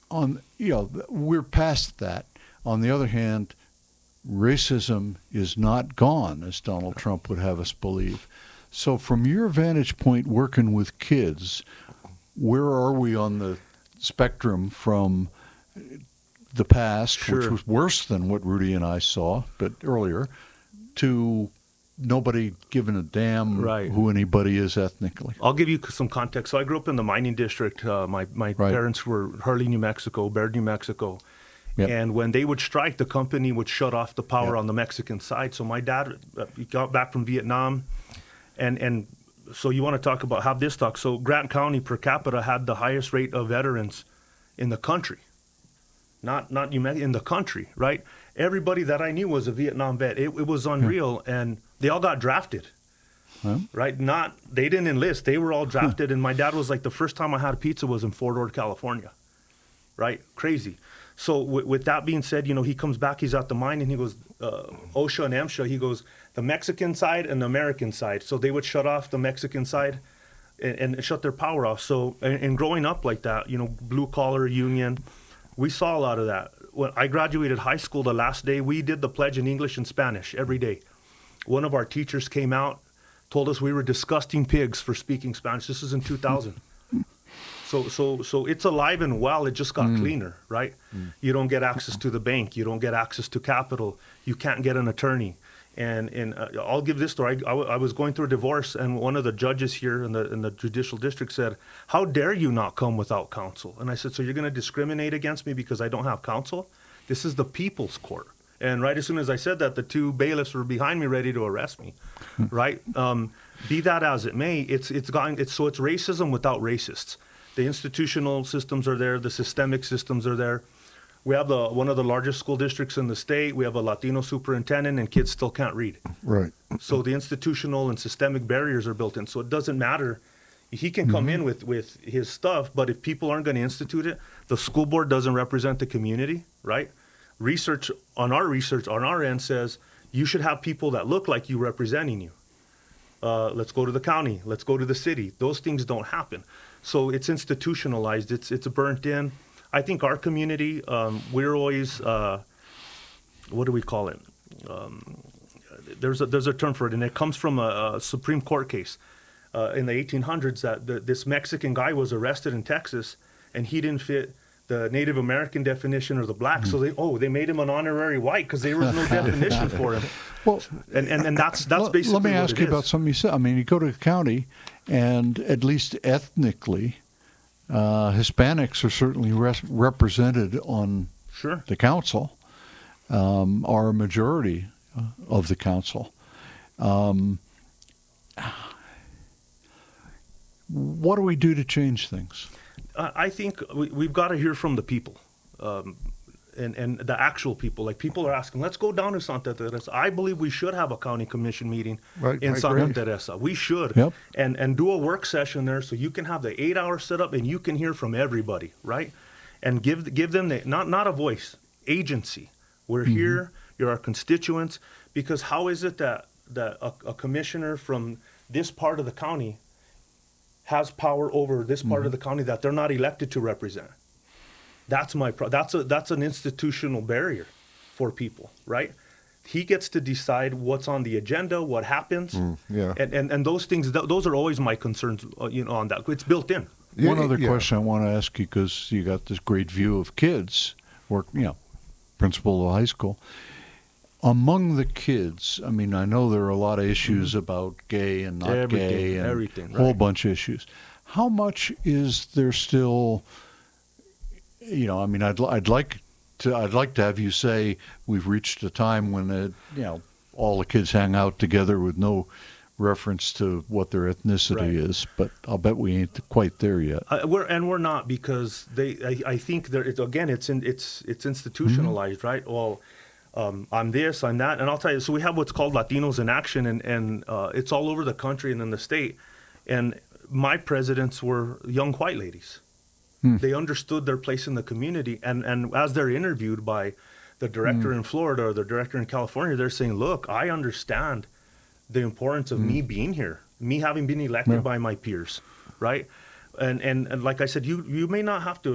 we're past that. On the other hand, racism is not gone, as Donald Trump would have us believe. So from your vantage point working with kids, where are we on the spectrum from the past, Sure. which was worse than what Rudy and I saw, but earlier, to nobody giving a damn Right. who anybody is ethnically? I'll give you some context. So I grew up in the mining district. My Right. parents were Hurley, New Mexico, Baird, New Mexico. Yep. And when they would strike, the company would shut off the power Yep. on the Mexican side. So my dad he got back from Vietnam. And so you want to talk about, have this talk. So Grant County per capita had the highest rate of veterans in the country. Not New Mexico, in the country, right? Everybody that I knew was a Vietnam vet. It was unreal. And they all got drafted. Huh? Right? They didn't enlist. They were all drafted. And my dad was like, the first time I had a pizza was in Fort Ord, California. Right? Crazy. So with that being said, he comes back, he's at the mine, and he goes, OSHA and MSHA, he goes, the Mexican side and the American side. So they would shut off the Mexican side and shut their power off. So, and growing up like that, blue collar union, we saw a lot of that. When I graduated high school, the last day, we did the pledge in English and Spanish every day. One of our teachers came out, told us we were disgusting pigs for speaking Spanish. This is in 2000. So it's alive and well. It just got cleaner, right? You don't get access to the bank. You don't get access to capital. You can't get an attorney. And I'll give this story. I was going through a divorce, and one of the judges here in the judicial district said, "How dare you not come without counsel?" And I said, "So you're going to discriminate against me because I don't have counsel? This is the people's court." And right as soon as I said that, the two bailiffs were behind me ready to arrest me, right? Be that as it may, it's racism without racists. The institutional systems are there. The systemic systems are there. We have one of the largest school districts in the state. We have a Latino superintendent, and kids still can't read. Right. So the institutional and systemic barriers are built in. So it doesn't matter. He can come in with his stuff, but if people aren't going to institute it, the school board doesn't represent the community, right? Research on our end says you should have people that look like you representing you. Let's go to the county. Let's go to the city. Those things don't happen. So it's institutionalized. It's burnt in. I think our community, we're always, what do we call it? There's a term for it, and it comes from a Supreme Court case in the 1800s that this Mexican guy was arrested in Texas, and he didn't fit the Native American definition or the black, so they made him an honorary white because there was no definition for him. Well, and that's basically let me what ask it you is. about something you said. I mean, you go to the county, and at least ethnically, Hispanics are certainly represented on Sure. the council, are a majority of the council. What do we do to change things? I think we've got to hear from the people, and the actual people. Like, people are asking, let's go down to Santa Teresa. I believe we should have a county commission meeting in Santa Teresa. We should, Yep. and do a work session there so you can have the 8-hour setup and you can hear from everybody, right? And give them not a voice, agency. We're here. You're our constituents. Because how is it that a commissioner from this part of the county has power over this part of the county that they're not elected to represent? That's that's an institutional barrier for people, right? He gets to decide what's on the agenda, what happens, and those things. Those are always my concerns, on that. It's built in. One other question I want to ask you, because you got this great view of kids, or principal of high school. Among the kids, I mean, I know there are a lot of issues about gay and not gay, and everything, a whole right. bunch of issues. How much is there still? I mean, I'd like to have you say we've reached a time when all the kids hang out together with no reference to what their ethnicity is, but I'll bet we ain't quite there yet. We're not, because I think it's institutionalized, right? Well, I'm this, I'm that, and I'll tell you. So we have what's called Latinos in Action, and it's all over the country and in the state. And my presidents were young white ladies. They understood their place in the community, and as they're interviewed by the director in Florida or the director in California, they're saying, "Look, I understand the importance of me being here, me having been elected by my peers, right?" And like I said, you may not have to